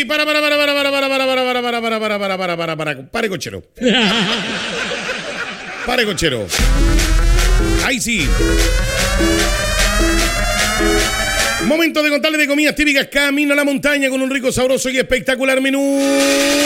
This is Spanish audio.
sí, para, pare, cochero. Pare, cochero. Ahí sí. Momento de contarles de comidas típicas camino a la montaña con un rico, sabroso y espectacular menú.